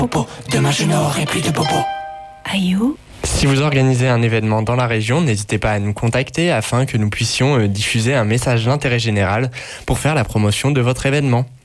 Popo, demain je n'aurai plus de popo. Aïe. Si vous organisez un événement dans la région, n'hésitez pas à nous contacter afin que nous puissions diffuser un message d'intérêt général pour faire la promotion de votre événement.